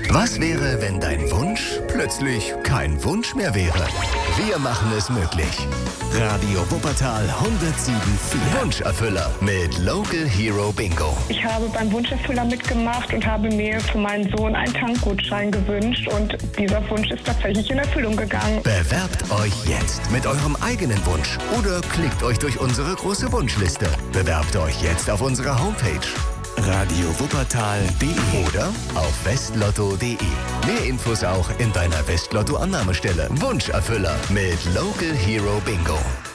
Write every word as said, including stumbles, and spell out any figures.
Was wäre, wenn dein Wunsch plötzlich kein Wunsch mehr wäre? Wir machen es möglich. Radio Wuppertal hundertsieben Komma vier. Wunscherfüller mit Local Hero Bingo. Ich habe beim Wunscherfüller mitgemacht und habe mir für meinen Sohn einen Tankgutschein gewünscht. Und dieser Wunsch ist tatsächlich in Erfüllung gegangen. Bewerbt euch jetzt mit eurem eigenen Wunsch oder klickt euch durch unsere große Wunschliste. Bewerbt euch jetzt auf unserer Homepage radio wuppertal punkt de oder auf westlotto punkt de. Mehr Infos auch in deiner Westlotto-Annahmestelle. Wunscherfüller mit Local Hero Bingo.